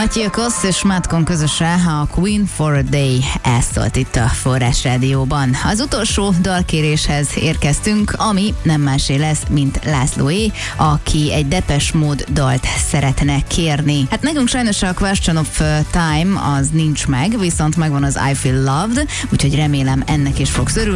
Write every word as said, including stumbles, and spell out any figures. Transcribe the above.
Matyilkosz és Mátkon közösen a Queen for a Day elszólt itt a Forrás Rádióban. Az utolsó dalkéréshez érkeztünk, ami nem másé lesz, mint Lászlóé, aki egy Depeche Mode dalt szeretne kérni. Hát nekünk sajnos a Question of Time az nincs meg, viszont megvan az I Feel Loved, úgyhogy remélem ennek is fogsz örülni.